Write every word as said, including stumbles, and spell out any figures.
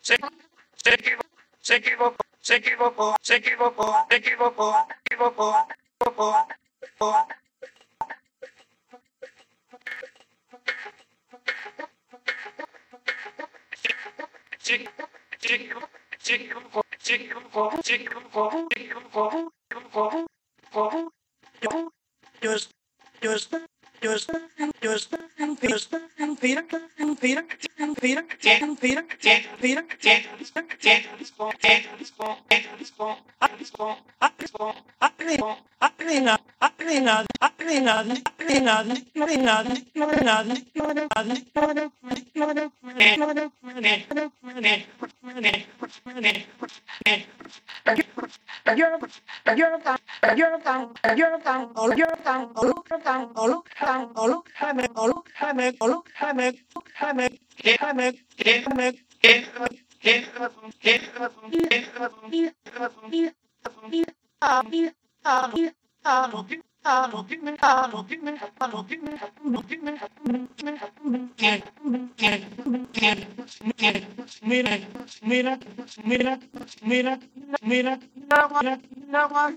se equivocó, se equivocó, se equivocó, se equivocó, se equivocó, se equivocó, se equivocó. Sí, sí, sí, sí, just, just, just, just, and just, and Peter, and Peter, and Peter, and Peter, and Peter, Aprena, aprena, aprena, aprena, aprena, Mira, mira, mira, mira, mira,